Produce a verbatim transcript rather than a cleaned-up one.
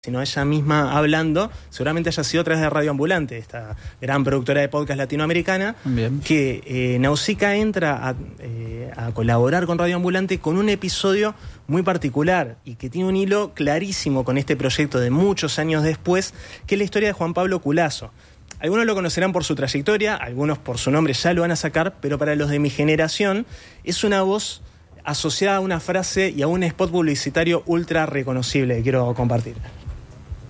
sino ella misma hablando, seguramente haya sido a través de Radio Ambulante, esta gran productora de podcast latinoamericana. Bien. Que eh, Nausicaa entra a, eh, a colaborar con Radio Ambulante con un episodio muy particular y que tiene un hilo clarísimo con este proyecto de muchos años después, que es la historia de Juan Pablo Culazo. Algunos lo conocerán por su trayectoria, algunos por su nombre ya lo van a sacar, pero para los de mi generación es una voz asociada a una frase y a un spot publicitario ultra reconocible que quiero compartir.